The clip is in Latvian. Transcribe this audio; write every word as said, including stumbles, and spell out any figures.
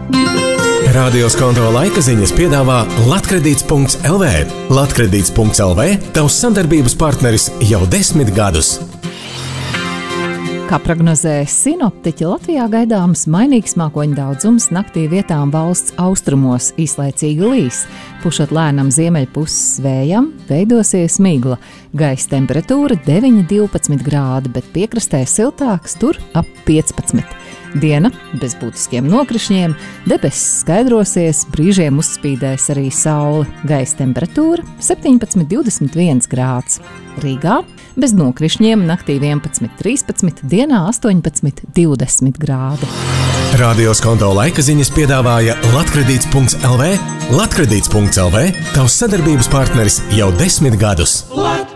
Radio Skonto laika ziņas piedāvā Latkredīts punkts el vē. Latkredīts punkts el vē – tavs sadarbības partneris jau desmit gadus. Kā prognozē sinoptiķi, Latvijā gaidāms mainīgs mākoņu daudzums, naktī vietām valsts austrumos īslaicīgi līs. Pušot lēnam ziemeļpuses vējam, veidosies migla. Gaisa temperatūra deviņi līdz divpadsmit grādi, bet piekrastē siltāks, tur ap piecpadsmit. Diena bez būtiskiem nokrišņiem, debesis skaidrosies, brīžiem uzspīdēs arī saule. Gaisa temperatūra septiņpadsmit līdz divdesmit viens grāds. Rīgā bez nokrišņiem naktī vienpadsmit līdz trīspadsmit, dienā astoņpadsmit līdz divdesmit grādi. Radio Skonto laika ziņas piedāvāja Latkredīts punkts el vē. Latkredīts punkts el vē – tavs sadarbības partneris jau desmit gadus.